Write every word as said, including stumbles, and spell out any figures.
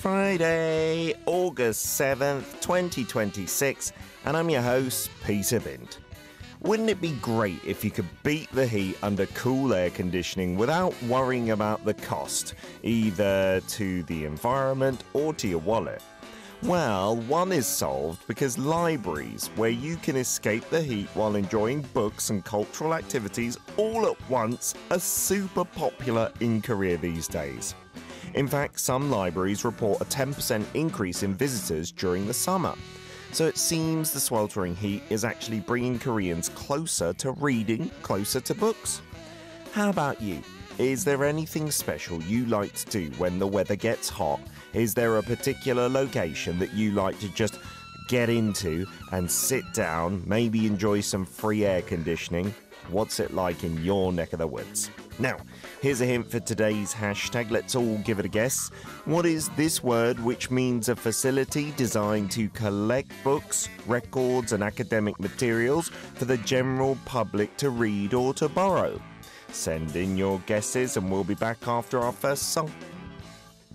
Friday, August seventh, twenty twenty-six, and I'm your host, Peter Bint. Wouldn't it be great if you could beat the heat under cool air conditioning without worrying about the cost, either to the environment or to your wallet? Well, one is solved because libraries, where you can escape the heat while enjoying books and cultural activities all at once, are super popular in Korea these days. In fact, some libraries report a ten percent increase in visitors during the summer. So it seems the sweltering heat is actually bringing Koreans closer to reading, closer to books. How about you? Is there anything special you like to do when the weather gets hot? Is there a particular location that you like to just get into and sit down, maybe enjoy some free air conditioning? What's it like in your neck of the woods? Now, here's a hint for today's hashtag. Let's all give it a guess. What is this word which means a facility designed to collect books, records, and academic materials for the general public to read or to borrow? Send in your guesses and we'll be back after our first song.